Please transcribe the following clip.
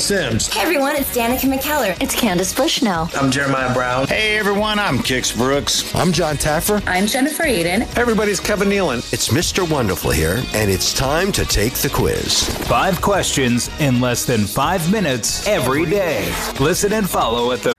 Sims. Hey everyone, it's Danica McKellar. It's Candace Bushnell. I'm Jeremiah Brown. Hey everyone, I'm Kix Brooks. I'm John Taffer. I'm Jennifer Aiden. Everybody's Kevin Nealon. It's Mr. Wonderful here, and it's time to take the quiz. 5 questions in less than 5 minutes every day. Listen and follow at the